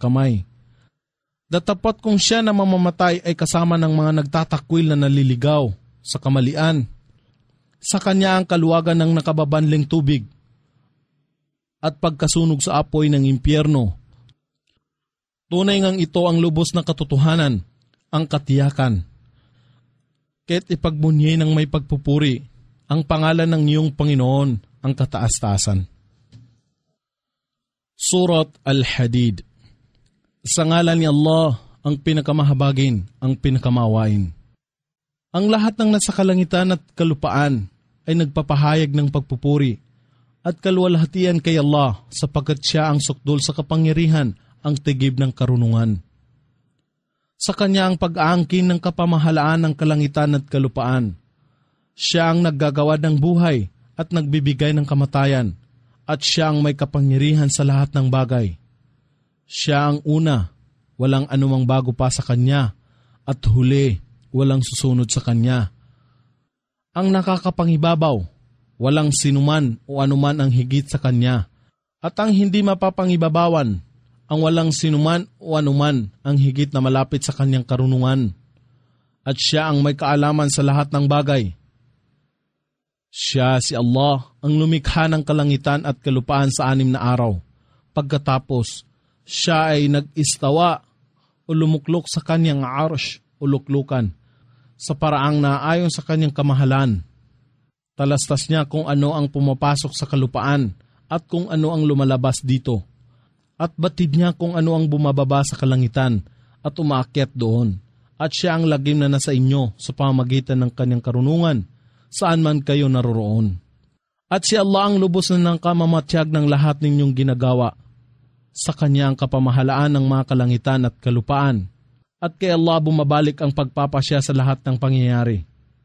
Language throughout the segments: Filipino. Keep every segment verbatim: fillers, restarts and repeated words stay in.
kamay. Datapat kung siya na mamamatay ay kasama ng mga nagtatakwil na naliligaw sa kamalian. Sa kanya ang kaluwagan ng nakababanling tubig at pagkasunog sa apoy ng impyerno. Tunay ngang ito ang lubos na katotohanan, ang katiyakan. Kaya't ipagbunyi ng may pagpupuri ang pangalan ng iyong Panginoon, ang kataas-taasan. Surat Al-Hadid. Sa ngalan ni Allah, ang pinakamahabagin, ang pinakamawain. Ang lahat ng nasa kalangitan at kalupaan ay nagpapahayag ng pagpupuri at kaluwalhatian kay Allah sapagkat siya ang sukdol sa kapangyarihan, ang tigib ng karunungan. Sa kanya ang pag-aangkin ng kapamahalaan ng kalangitan at kalupaan. Siya ang naggagawa ng buhay at nagbibigay ng kamatayan at siya ang may kapangyarihan sa lahat ng bagay. Siya ang una, walang anumang bago pa sa kanya, at huli, walang susunod sa kanya. Ang nakakapangibabaw, walang sinuman o anuman ang higit sa kanya, at ang hindi mapapangibabawan, ang walang sinuman o anuman ang higit na malapit sa kanyang karunungan. At siya ang may kaalaman sa lahat ng bagay. Siya si Allah ang lumikha ng kalangitan at kalupaan sa anim na araw. Pagkatapos, siya ay nag-istawa o lumuklok sa kanyang arsh o luklukan sa paraang naayon sa kanyang kamahalan. Talastas niya kung ano ang pumapasok sa kalupaan at kung ano ang lumalabas dito. At batid niya kung ano ang bumababa sa kalangitan at umaakyat doon. At siya ang lagim na nasa inyo sa pamamagitan ng kanyang karunungan saan man kayo naroroon. At si Allah ang lubos na ng kamamatyag ng lahat ninyong ginagawa. Sa kanya ang kapamahalaan ng mga kalangitan at kalupaan. At kay Allah bumabalik ang pagpapasya sa lahat ng pangyayari.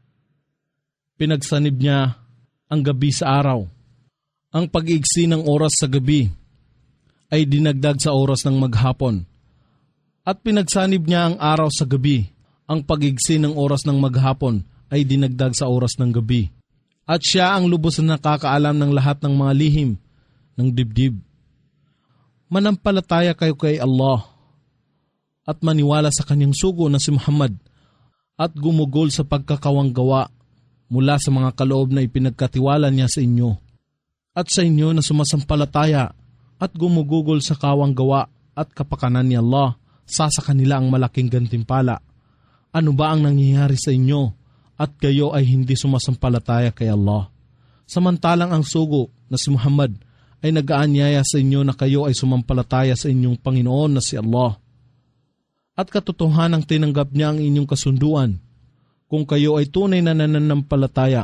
Pinagsanib niya ang gabi sa araw. Ang pag-iigsi ng oras sa gabi ay dinagdag sa oras ng maghapon. At pinagsanib niya ang araw sa gabi. Ang pag-iigsi ng oras ng maghapon ay dinagdag sa oras ng gabi. At siya ang lubos na nakakaalam ng lahat ng mga lihim ng dibdib. Manampalataya kayo kay Allah at maniwala sa kanyang sugo na si Muhammad at gumugol sa pagkakawang gawa mula sa mga kaloob na ipinagkatiwala niya sa inyo. At sa inyo na sumasampalataya at gumugugol sa kawang gawa at kapakanan ni Allah, sa sa kanila ang malaking gantimpala. Ano ba ang nangyayari sa inyo at kayo ay hindi sumasampalataya kay Allah? Samantalang ang sugo na si Muhammad ay nag-aanyaya sa inyo na kayo ay sumampalataya sa inyong Panginoon na si Allah. At katotohanang tinanggap niya ang inyong kasunduan kung kayo ay tunay na nananampalataya.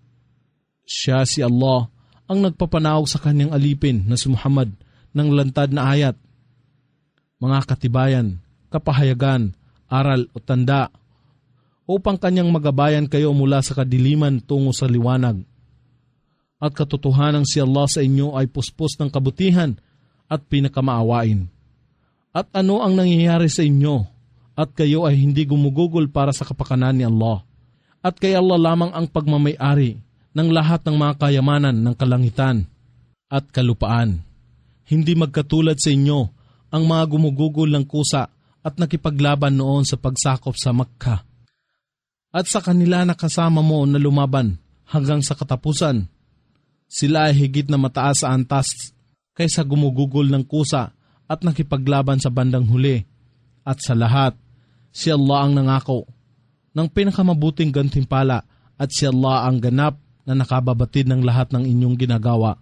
Siya si Allah ang nagpapanawag sa kanyang alipin na si Muhammad ng lantad na ayat, mga katibayan, kapahayagan, aral o tanda, upang kanyang magabayan kayo mula sa kadiliman tungo sa liwanag. At katotohanang si Allah sa inyo ay puspos ng kabutihan at pinakamaawain. At ano ang nangyayari sa inyo at kayo ay hindi gumugugol para sa kapakanan ni Allah? At kay Allah lamang ang pagmamay-ari ng lahat ng mga kayamanan ng kalangitan at kalupaan. Hindi magkatulad sa inyo ang mga gumugugol ng kusa at nakipaglaban noon sa pagsakop sa Makkah. At sa kanila nakasama mo na lumaban hanggang sa katapusan, sila ay higit na mataas sa antas kaysa gumugugol ng kusa at nakipaglaban sa bandang huli. At sa lahat, si Allah ang nangako ng pinakamabuting gantimpala at si Allah ang ganap na nakababatid ng lahat ng inyong ginagawa.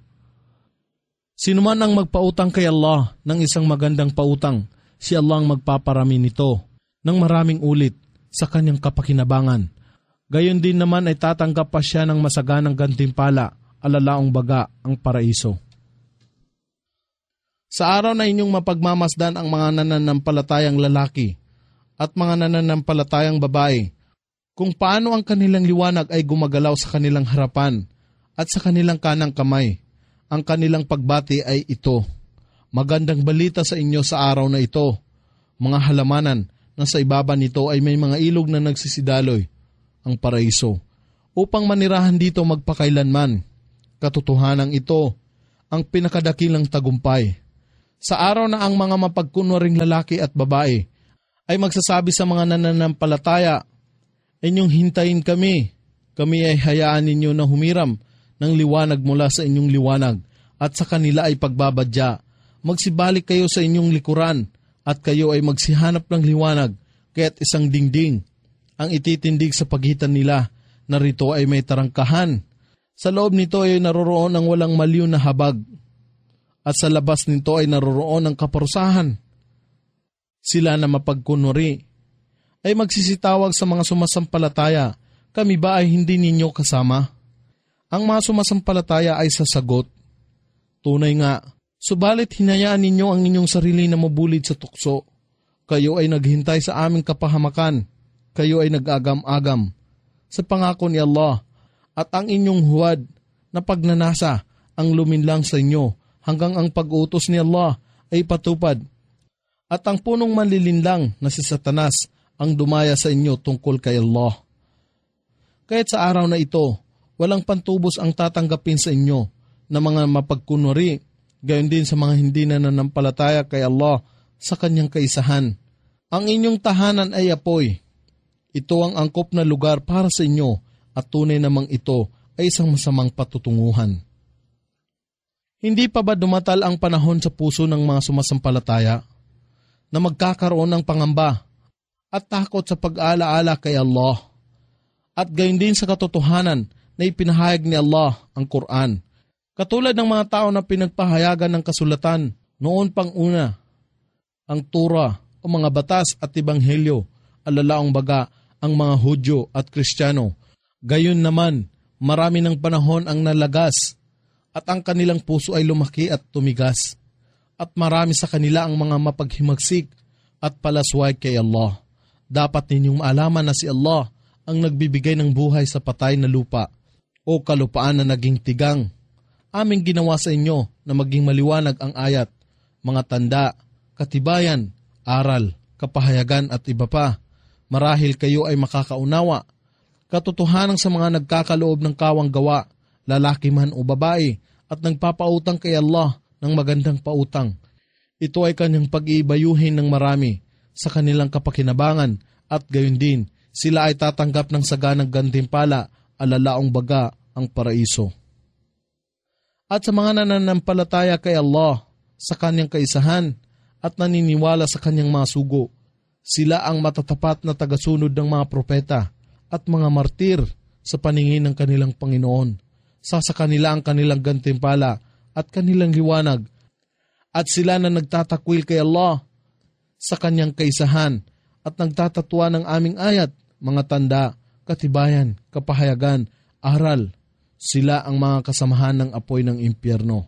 Sino man ang magpautang kay Allah ng isang magandang pautang, si Allah ang magpaparami nito ng maraming ulit sa kanyang kapakinabangan. Gayon din naman ay tatanggap pa siya ng masaganang gantimpala, alalaong baga ang paraiso. Sa araw na inyong mapagmamasdan ang mga nananampalatayang lalaki at mga nananampalatayang babae, kung paano ang kanilang liwanag ay gumagalaw sa kanilang harapan at sa kanilang kanang kamay, ang kanilang pagbati ay ito: magandang balita sa inyo sa araw na ito, mga halamanan na sa ibaba nito ay may mga ilog na nagsisidaloy, ang paraiso, upang manirahan dito magpakailanman. Katotohanan ito ang pinakadakilang tagumpay. Sa araw na ang mga mapagkunwaring lalaki at babae ay magsasabi sa mga nananampalataya, inyong hintayin kami, kami ay hayaan ninyo na humiram ng liwanag mula sa inyong liwanag at sa kanila ay pagbabadya. Magsibalik kayo sa inyong likuran at kayo ay magsihanap ng liwanag, kaya't isang dingding ang ititindig sa pagitan nila, na rito ay may tarangkahan. Sa loob nito ay naroroon ang walang maliw na habag, at sa labas nito ay naroroon ang kaparusahan. Sila na mapagkunwari ay magsisitawag sa mga sumasampalataya, kami ba ay hindi ninyo kasama? Ang mga sumasampalataya ay sasagot, tunay nga, subalit hinayaan ninyo ang inyong sarili na mabulid sa tukso. Kayo ay naghintay sa aming kapahamakan, kayo ay nag-agam-agam sa pangako ni Allah, at ang inyong huwad na pagnanasa ang luminlang sa inyo hanggang ang pag-utos ni Allah ay patupad. At ang punong manlilinlang na si Satanas ang dumaya sa inyo tungkol kay Allah. Kaya't sa araw na ito, walang pantubos ang tatanggapin sa inyo na mga mapagkunwari, gayon din sa mga hindi na nanampalataya kay Allah sa kanyang kaisahan. Ang inyong tahanan ay apoy. Ito ang angkop na lugar para sa inyo, at tunay namang ito ay isang masamang patutunguhan. Hindi pa ba dumatal ang panahon sa puso ng mga sumasampalataya na magkakaroon ng pangamba at takot sa pag-alaala kay Allah, at gayon din sa katotohanan na ipinahayag ni Allah ang Quran, katulad ng mga tao na pinagpahayagan ng kasulatan noon pang una, ang Torah o mga batas at ebanghelyo, alalaong baga ang mga Hudyo at Kristiyano. Gayon naman, marami ng panahon ang nalagas at ang kanilang puso ay lumaki at tumigas, at marami sa kanila ang mga mapaghimagsik at palasway kay Allah. Dapat ninyong maalaman na si Allah ang nagbibigay ng buhay sa patay na lupa o kalupaan na naging tigang. Aming ginawa sa inyo na maging maliwanag ang ayat, mga tanda, katibayan, aral, kapahayagan at iba pa. Marahil kayo ay makakaunawa. Katotohanan sa mga nagkakaloob ng kawang gawa, lalaki man o babae, at nagpapautang kay Allah ng magandang pautang. Ito ay kanyang pag-iibayuhin ng marami sa kanilang kapakinabangan, at gayon din sila ay tatanggap ng saganang gantimpala, alalaong baga ang paraiso. At sa mga nananampalataya kay Allah sa kanyang kaisahan at naniniwala sa kanyang mga sugo, sila ang matatapat na tagasunod ng mga propeta at mga martir sa paningin ng kanilang Panginoon. Sa sa kanila ang kanilang gantimpala at kanilang liwanag, at sila na nagtatakwil kay Allah sa kanyang kaisahan at nagtatatwa ng aming ayat, mga tanda, katibayan, kapahayagan, aral, sila ang mga kasamahan ng apoy ng impyerno.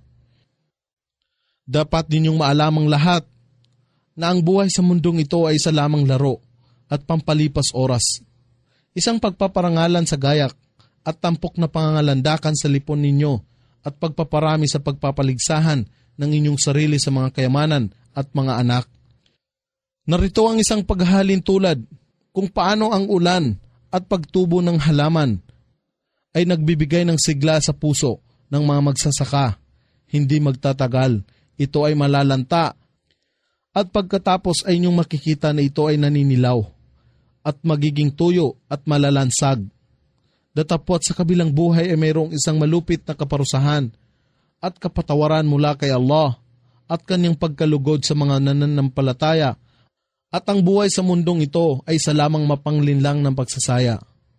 Dapat ninyong maalamang lahat na ang buhay sa mundong ito ay isa lamang laro at pampalipas oras. Isang pagpaparangalan sa gayak at tampok na pangangalandakan sa lipon ninyo at pagpaparami sa pagpapaligsahan ng inyong sarili sa mga kayamanan at mga anak. Narito ang isang paghahalin tulad kung paano ang ulan at pagtubo ng halaman ay nagbibigay ng sigla sa puso ng mga magsasaka. Hindi magtatagal, ito ay malalanta, at pagkatapos ay inyong makikita na ito ay naninilaw at magiging tuyo at malalansag. Datapwat sa kabilang buhay ay mayroong isang malupit na kaparusahan at kapatawaran mula kay Allah at kanyang pagkalugod sa mga nananampalataya, at ang buhay sa mundong ito ay sa lamang mapanglinlang ng pagsasaya.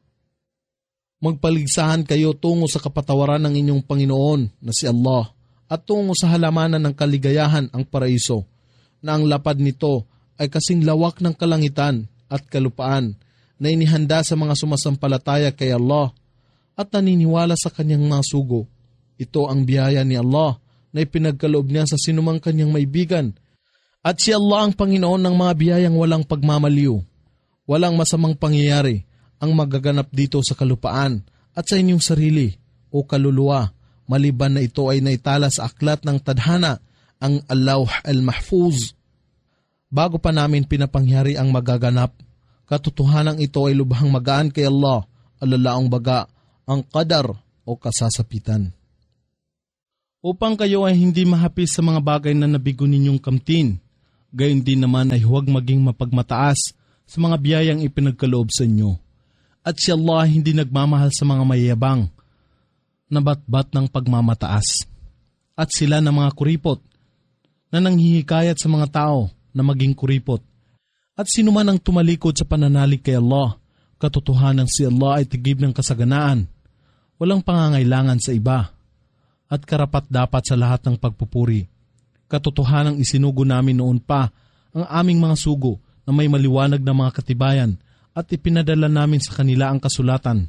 Magpaligsahan kayo tungo sa kapatawaran ng inyong Panginoon na si Allah at tungo sa halamanan ng kaligayahan ang paraiso, na ang lapad nito ay kasing lawak ng kalangitan at kalupaan na inihanda sa mga sumasampalataya kay Allah at naniniwala sa kanyang mga sugo. Ito ang biyaya ni Allah na ipinagkaloob niya sa sinumang kanyang maibigan, at si Allah ang Panginoon ng mga biyayang walang pagmamaliw. Walang masamang pangyayari ang magaganap dito sa kalupaan at sa inyong sarili o kaluluwa, maliban na ito ay naitala sa aklat ng tadhana, ang Al-Lawh Al-Mahfuz. Bago pa namin pinapangyari ang magaganap, katotohanan ito ay lubhang magaan kay Allah, alalaong baga ang qadar o kasasapitan. upang kayo ay hindi mahapis sa mga bagay na nabigo ninyong kamtin. Gayon din naman ay huwag maging mapagmataas sa mga biyayang ipinagkaloob sa inyo. At si Allah hindi nagmamahal sa mga mayayabang, nabatbat ng pagmamataas. At sila na mga kuripot, na nanghihikayat sa mga tao na maging kuripot. At sino man ang tumalikod sa pananalig kay Allah, katotohanan si Allah ay tigib ng kasaganaan, walang pangangailangan sa iba, at karapat dapat sa lahat ng pagpupuri. Katotohanang isinugo namin noon pa ang aming mga sugo na may maliwanag na mga katibayan at ipinadala namin sa kanila ang kasulatan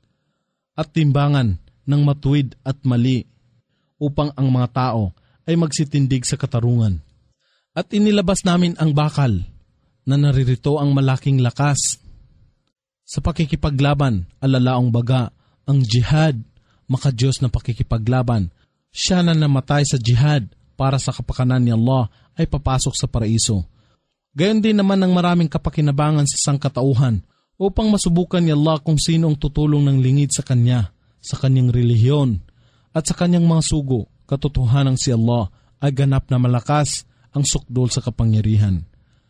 at timbangan ng matuwid at mali upang ang mga tao ay magsitindig sa katarungan. At inilabas namin ang bakal na naririto ang malaking lakas sa pakikipaglaban, alalaong baga, ang jihad, makadiyos na pakikipaglaban. Siya na namatay sa jihad para sa kapakanan ni Allah ay papasok sa paraiso. Gayon din naman ang maraming kapakinabangan sa sangkatauhan upang masubukan ni Allah kung sino ang tutulong ng lingid sa Kanya, sa Kanyang relihiyon, at sa Kanyang mga sugo. Katotohanan si Allah ay ganap na malakas ang sukdol sa kapangyarihan.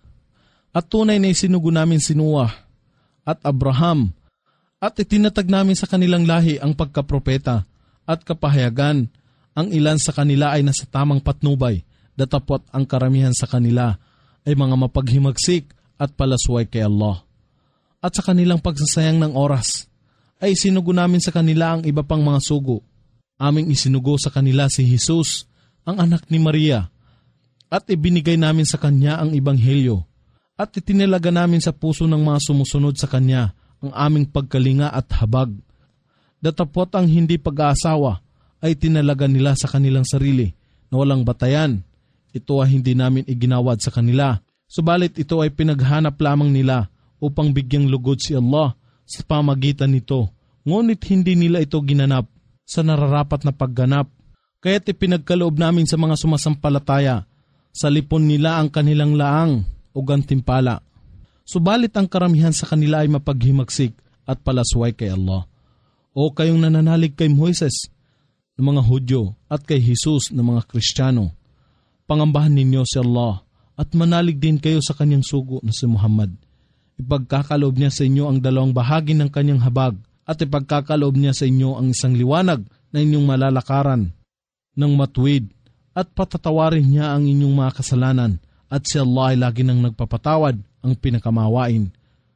At tunay na isinugo namin si Noah at Abraham at itinatag namin sa kanilang lahi ang pagkapropeta at kapahayagan. Ang ilan sa kanila ay nasa tamang patnubay, datapot ang karamihan sa kanila ay mga mapaghimagsik at palasway kay Allah. At sa kanilang pagsasayang ng oras, ay isinugo namin sa kanila ang iba pang mga sugo. Aming isinugo sa kanila si Jesus, ang anak ni Maria, at ibinigay namin sa kanya ang ebanghelyo, at itinalaga namin sa puso ng mga sumusunod sa kanya ang aming pagkalinga at habag. Datapot ang hindi pag-aasawa ay tinalaga nila sa kanilang sarili na walang batayan. Ito ay hindi namin iginawad sa kanila, subalit ito ay pinaghanap lamang nila upang bigyang lugod si Allah sa pamagitan nito. Ngunit hindi nila ito ginanap sa nararapat na pagganap. Kaya't ipinagkaloob namin sa mga sumasampalataya sa lipon nila ang kanilang laang o gantimpala. Subalit ang karamihan sa kanila ay mapaghimagsik at palasway kay Allah. O kayong nananalig kay Moises ng mga Hudyo at kay Jesus ng mga Kristiyano, pangambahan ninyo si Allah at manalig din kayo sa kanyang sugo na si Muhammad. Ipagkakaloob niya sa inyo ang dalawang bahagi ng kanyang habag at ipagkakaloob niya sa inyo ang isang liwanag na inyong malalakaran ng matuwid at patatawarin niya ang inyong mga kasalanan at si Allah ay lagi nang nagpapatawad ang pinakamawain.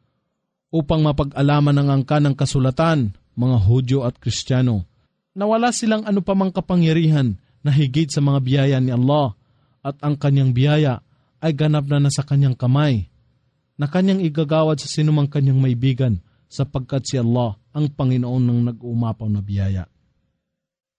Upang mapag-alaman ng angka ng kasulatan, mga Hudyo at Kristiyano, na wala silang ano pamang kapangyarihan na higit sa mga biyaya ni Allah at ang kanyang biyaya ay ganap na nasa kanyang kamay, na kanyang igagawad sa sinumang kanyang maibigan sapagkat si Allah ang Panginoon ng nag-uumapaw na biyaya.